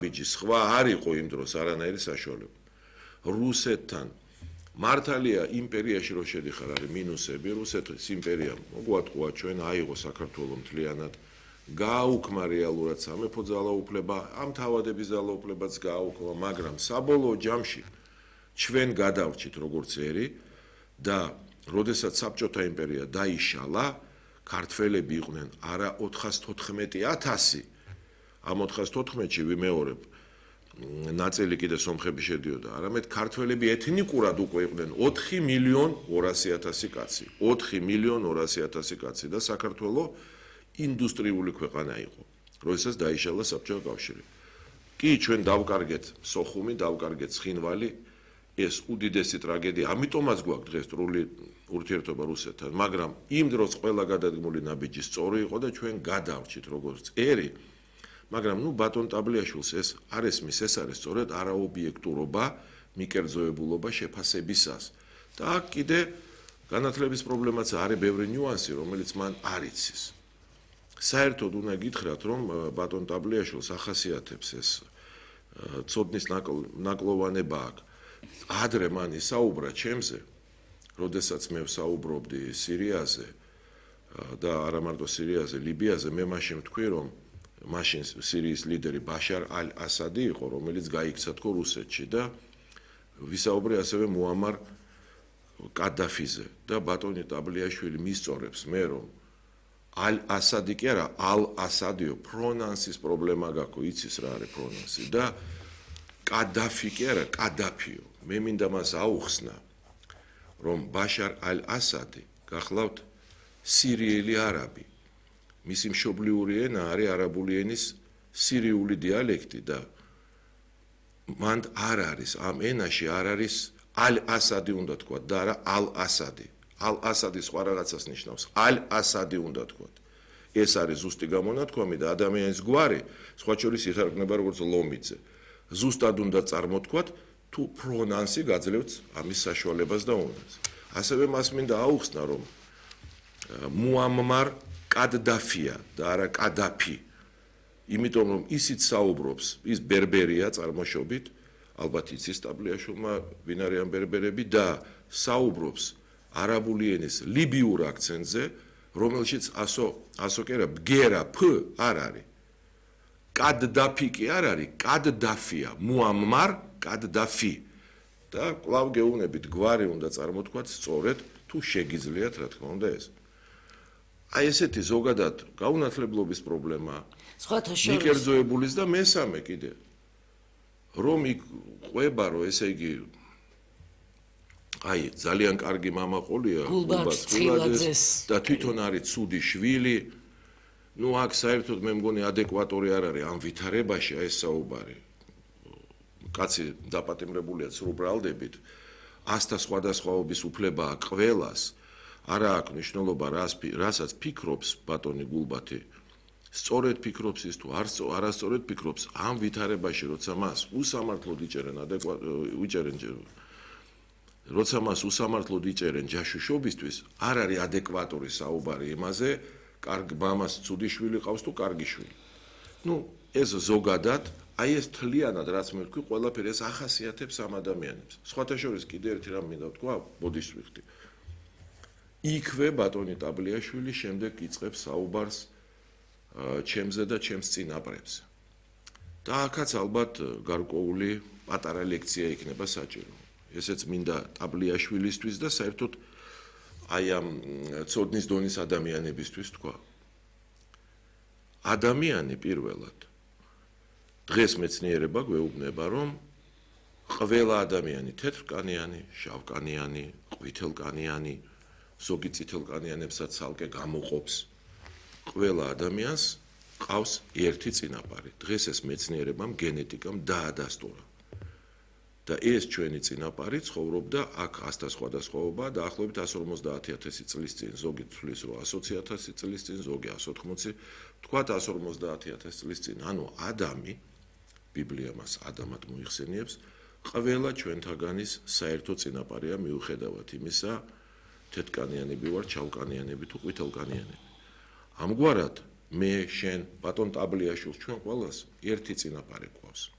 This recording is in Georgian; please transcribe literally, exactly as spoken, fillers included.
ბიჯი სხვა არ იყო იმ დროს არანაირი საშუალება. რუსეთთან მართალია იმპერიაში რო შედიხარ არის მინუსები, რუსეთის იმპერიამ მოგვატყუა ჩვენ აიღო საქართველოს მთლიანად, გააუქმა რეალურად სამეფო ძალაუფლება, ამ თავადების ძალაუფლებაც გააუქმა, მაგრამ საბოლოო ჯამში ჩვენ გადავრჩით როგორც ერი და როდესაც საბჭოთა იმპერია დაიშალა, ქართველები იყვნენ არა ოთხას თოთხმეტი ათასი, ამ ოთხას თოთხმეტში ვიმეორებ, ნაწილი კიდე სომხები შედიოდა, არამედ ქართველები ეთნიკურად უკვე იყვნენ ოთხი მილიონ ორასი ათასი კაცი, ოთხი მილიონ ორასი ათასი კაცი და საქართველოს ინდუსტრიული ქვეყანა იყო, როდესაც დაიშალა საბჭოთა კავშირი. კი, ჩვენ დავკარგეთ სოხუმი, დავკარგეთ ცხინვალი, ეს უდიდესი ტრაგედია, ამიტომაც გვაქვს დღეს სრული ურთიერთობა რუსეთთან, მაგრამ იმ დროს ყველა გადადგმული ნაბიჯი სწორი იყო და ჩვენ გადავრჩით როგორც ერი, მაგრამ ნუ ბატონ ტაბლიაშვილს ეს არ ესმის, ეს არის სწორედ არაობიექტურობა, მიკერძოებულობა შეფასებისას. და აქ კიდე განათლების პრობლემაც არის ბევრი ნიუანსი, რომელიც მან არ იცის. საერთოდ უნდა გითხრათ, რომ ბატონ ტაბლიაშვილს ახასიათებს ეს ცოდნის ნაკლოვანება აქვს. ადრე მან ისაუბრა ჩემზე, როდესაც მე ვსაუბრობდი სირიაზე და არა მარტო სირიაზე, ლიბიაზე, მე მაშინ ვთქვი, რომ მაშინ სირიის ლიდერი ბაშარ ალ-ასადი იყო, რომელიც გაიქცა თქო რუსეთში და ვისაუბრე ასევე მუამარ კადაფიზე და ბატონი ტაბლიაშვილი მისწორებს მე რომ ალ-ასადი კი არა, ალ-ასადიო პრონანსის პრობლემა გაქვს, იცის რა არის პრონანსი და კადაფი კი არა, კადაფიო. მე მინდა მას აუხსნა, რომ ბაშარ ალ-ასადი გახლავთ სირიელი არაბი. მისი მშობლიური ენა არის არაბული ენის სირიული დიალექტი და მან არ არის ამ ენაში არ არის ალ-ასადი უნდა თქვა და არა ალ-ასადი. ალ-ასადი სხვა რაღაცას ნიშნავს. ალ-ასადი უნდა თქვა. ეს არის ზუსტი გამონათქვამი და ადამიანის გვარი სხვა შორის იხარკნება როგორც ლომიძე. ზუსტად უნდა წარმოთქვათ თუ პრონანსი გაძლევთ ამის საშუალებას და უნარს. ასევე მას მინდა აუხსნა, რომ მუამმარ კადდაფია და არა კადაფი. იმიტომ რომ ისიც საუბრობს, ის ბერბერია წარმოშობით, ალბათ იცის ტაბლიაშვილმა ვინ არიან ბერბერები და საუბრობს არაბული ენის ლიბიურ აქცენტზე, რომელშიც ასო ასო კი არა, ბგერა ფ არ არის. კადდაფი კი არ არის, კადდაფია, მუამმარ კადდაფი. და კვლავ გეუბნებით, გვარი უნდა წარმოთქვათ სწორედ, თუ შეგიძლიათ, რა თქმა უნდა ეს. აი ესეთი ზოგადად გაუნათლებლობის პრობლემა, მიკერძოებულის და მესამე კიდე, რომ იქ ყვება, რომ ესე იგი აი ძალიან კარგი მამაყოლია, გულბართ ცხილაძეს და თვითონ არის ცუდი შვილი. ნუ აქ საერთოდ მე მგონი ადეკვატორი არ არის ამ ვითარებაში ეს საუბარი. კაცი დაპატიმრებულია სრუბრალდებით, ასთა სხვადასხვაობის უფლება აქვს ყველას. არა აქვს მნიშვნელობა, რასაც ფიქრობს ბატონი გულბათი. სწორედ ფიქრობს ის თუ არასწორად ფიქრობს ამ ვითარებაში, როცა მას უსამართლოდ იჭერენ უჭერენ როცა მას უსამართლოდ იჭერენ ჯაშუშობისთვის, არ არის ადეკვატური საუბარი იმაზე, კარგ მამას ცუდი შვილი ყავს თუ კარგი შვილი. ნუ ეს ზოგადად, აი ეს თლიანად რაც მე ვთქვი, ყველაფერი ეს ახასიათებს ამ ადამიანებს. სხვათა შორის კიდე ერთი რამ მინდა ვთქვა, ბოდიშს ვიხდი. იქვე ბატონი ტაბლიაშვილი შემდეგ იწყებს საუბარს ჩემზე და ჩემს წინაპრებზე. და აქაც ალბათ გარკვეული პატარა ლექცია იქნება საჭირო. ესეც მინდა ტაბლიაშვილისთვის და საერთოდ აი ამ ცოდნის დონის ადამიანებისთვის თქვა. ადამიანი პირველად დღეს მეცნიერება გვეუბნება, რომ ყველა ადამიანი თეთრკანიანი, შავკანიანი, ყვითელკანიანი, ზოგი წითელკანიანებსაც ცალკე გამოყოფს. ყველა ადამიანს ყავს ერთი წინაპარი. დღეს ეს მეცნიერებამ, გენეტიკამ დაადასტურა. და ეს ჩვენი წინაპარი ცხოვრობდა აქ ასთა სხვადასხვაობა და ახლობით εκατს ორმოცდაათი ათასი წლის წინ, ზოგი თვლის რომ ოცი ათასი წლის წინ, ზოგი εκατს ოთხმოცი, თქვათ εκατს ორმოცდაათი ათასი წლის წინ. ანუ ადამი, ბიბლია მას ადამად მოიხსენიებს, ყველა ჩვენთაგანის საერთო წინაპარია მიუხედავად იმისა, თეთრკანიანები ვარ, ჩავკანიანები თუ ყვითელკანიანები. ამგვარად მე შენ ბატონ ტაბლიაშვილს ჩვენ ყველას ერთი წინაპარი გვყავს.